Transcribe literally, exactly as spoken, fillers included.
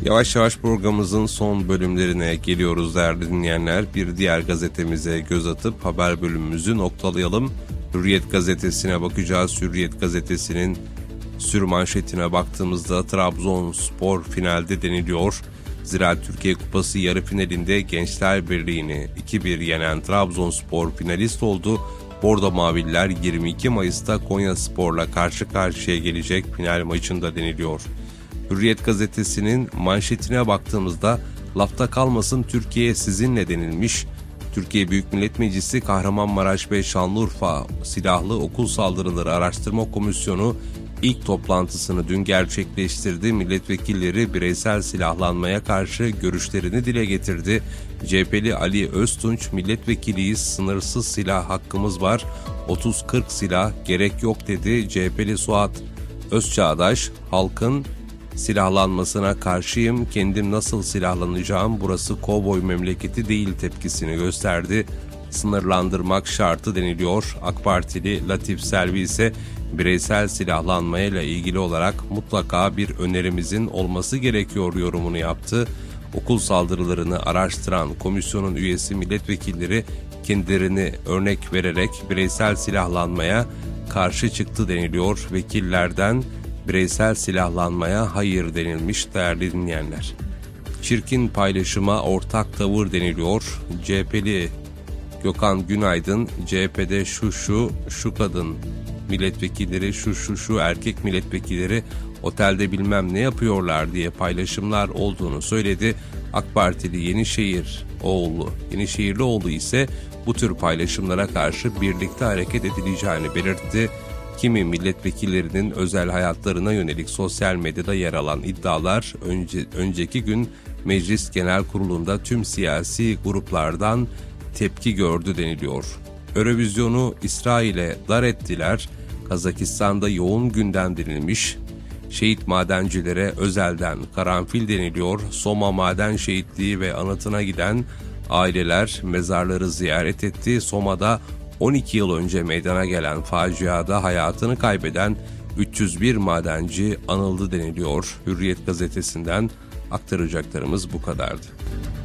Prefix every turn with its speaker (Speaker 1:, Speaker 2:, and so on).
Speaker 1: Yavaş yavaş programımızın son bölümlerine geliyoruz değerli dinleyenler. Bir diğer gazetemize göz atıp haber bölümümüzü noktalayalım. Hürriyet gazetesine bakacağız. Hürriyet gazetesinin sürmanşetine baktığımızda Trabzonspor finalde deniliyor. Ziraat Türkiye Kupası yarı finalinde Gençler Birliği'ni iki bir yenen Trabzonspor finalist oldu. Bordo Mavililer yirmi iki Mayıs'ta Konyaspor'la karşı karşıya gelecek final maçında deniliyor. Hürriyet gazetesinin manşetine baktığımızda lafta kalmasın Türkiye sizinle denilmiş. Türkiye Büyük Millet Meclisi Kahramanmaraş ve Şanlıurfa Silahlı Okul Saldırıları Araştırma Komisyonu ilk toplantısını dün gerçekleştirdi. Milletvekilleri bireysel silahlanmaya karşı görüşlerini dile getirdi. C H P'li Ali Öztunç, milletvekiliyiz, sınırsız silah hakkımız var, otuz kırk silah gerek yok dedi. C H P'li Suat Özçağdaş, halkın silahlanmasına karşıyım, kendim nasıl silahlanacağım, burası kovboy memleketi değil tepkisini gösterdi. Sınırlandırmak şartı deniliyor. AK Partili Latif Selvi ise bireysel silahlanmayla ilgili olarak mutlaka bir önerimizin olması gerekiyor yorumunu yaptı. Okul saldırılarını araştıran komisyonun üyesi milletvekilleri kendilerini örnek vererek bireysel silahlanmaya karşı çıktı deniliyor. Vekillerden bireysel silahlanmaya hayır denilmiş değerli dinleyenler. Çirkin paylaşıma ortak tavır deniliyor. C H P'li Gökhan Günaydın, C H P'de şu şu şu kadın milletvekilleri, şu şu şu erkek milletvekilleri otelde bilmem ne yapıyorlar diye paylaşımlar olduğunu söyledi. AK Partili Yenişehir oğlu, Yenişehirlioğlu ise bu tür paylaşımlara karşı birlikte hareket edileceğini belirtti. Kimi milletvekillerinin özel hayatlarına yönelik sosyal medyada yer alan iddialar önce, önceki gün Meclis Genel Kurulu'nda tüm siyasi gruplardan tepki gördü deniliyor. Eurovizyonu İsrail'e dar ettiler. Kazakistan'da yoğun gündem denilmiş. Şehit madencilere özelden karanfil deniliyor. Soma maden şehitliği ve anıtına giden aileler mezarları ziyaret etti. Soma'da on iki yıl önce meydana gelen faciada hayatını kaybeden üç yüz bir madenci anıldı deniliyor. Hürriyet gazetesinden aktaracaklarımız bu kadardı.